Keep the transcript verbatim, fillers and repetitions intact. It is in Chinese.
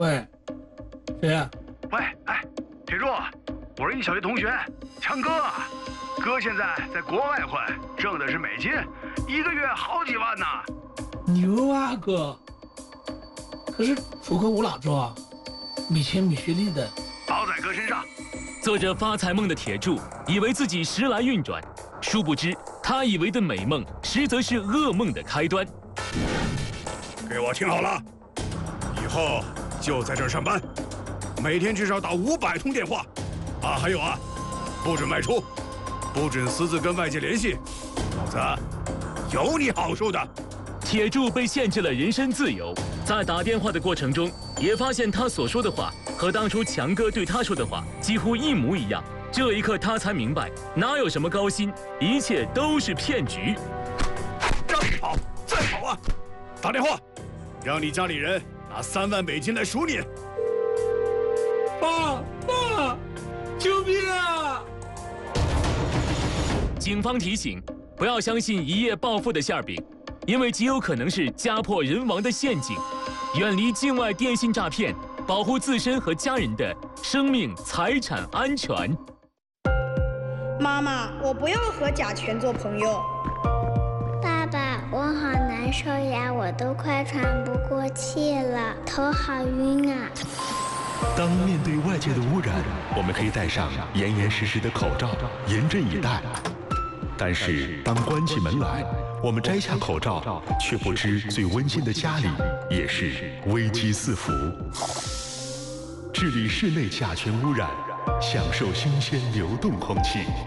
喂，谁呀、 喂，哎，铁柱，我是你小学同学强哥，哥现在在国外混，挣的是美金，一个月好几万呢。 牛啊哥！可是出口我哪知道啊？没钱没学历的。 包在哥身上。 做着发财梦的铁柱以为自己时来运转，殊不知他以为的美梦，实则是噩梦的开端。 给我听好了，以后就在这儿上班，每天至少打五百通电话，啊，还有啊，不准外出，不准私自跟外界联系，否则有你好受的。 铁柱被限制了人身自由，在打电话的过程中，也发现他所说的话和当初强哥对他说的话几乎一模一样。这一刻，他才明白，哪有什么高薪，一切都是骗局。 让你跑，再跑啊！打电话，让你家里人拿三万美金来赎你。 爸爸，救命啊！ 警方提醒，不要相信一夜暴富的馅儿饼，因为极有可能是家破人亡的陷阱。远离境外电信诈骗，保护自身和家人的生命财产安全。 妈妈，我不要和甲醛做朋友。 爸爸，我好难受呀，我都快喘不过气了，头好晕啊。 当面对外界的污染，我们可以戴上严严实实的口罩，严阵以待。但是当关起门来，我们摘下口罩，却不知最温馨的家里也是危机四伏。治理室内甲醛污染，享受新鲜流动空气。